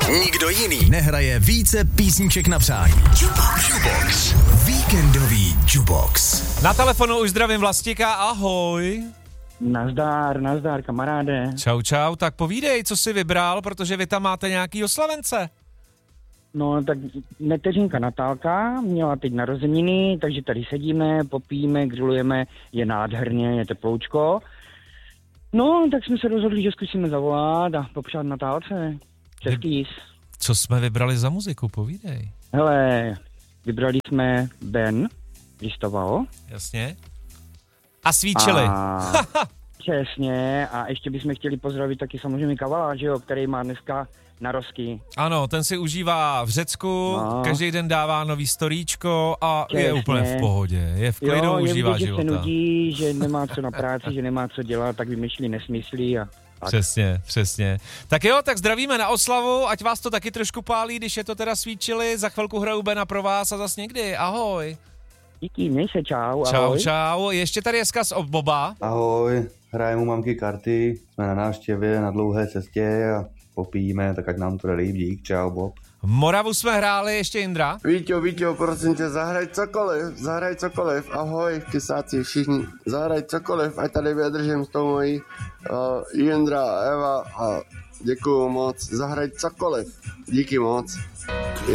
Nikdo jiný nehraje více písniček na přání. Jubox. Víkendový Jubox. Na telefonu už zdravím Vlastíka, ahoj. Nazdar, kamaráde. Čau, tak povídej, co jsi vybral, protože vy tam máte nějaký oslavence. No, tak neteřinka Natálka měla teď narozeniny, takže tady sedíme, popijeme, grillujeme, je nádherně, je teploučko. No, tak jsme se rozhodli, že zkusíme zavolat a popřát Natálce. Český. Co jsme vybrali za muziku, povídej. Hele, vybrali jsme Ben, Listoval. Jasně. A svíčili. Přesně, a ještě bychom chtěli pozdravit taky samozřejmě Kavala, že jo, který má dneska narozky. Ano, ten si užívá v Řecku, každý den dává nový storíčko a Přesně. Je úplně v pohodě, je v klidu, užívá vidět, života. Že se nudí, že nemá co na práci, že nemá co dělat, tak vymýšlí nesmysly a tak. Přesně. Tak jo, tak zdravíme na oslavu, ať vás to taky trošku pálí, když je to teda svíčili, za chvilku hraju Bena pro vás a zas někdy, ahoj. Díky, měj se, čau, ahoj. Čau, ještě tady je vzkaz od Boba. Ahoj, hrajeme u mamky karty, jsme na návštěvě, na dlouhé cestě a popijíme, tak ať nám to jde líp, dík, čau Bob. Moravu jsme hráli, ještě Indra. Víťo, prosím tě, zahraj cokoliv, ahoj, kysáci všichni, zahraj cokoliv, ať tady vydržím s tou mojí Jindra, Eva a děkuju moc, zahraj cokoliv, díky moc.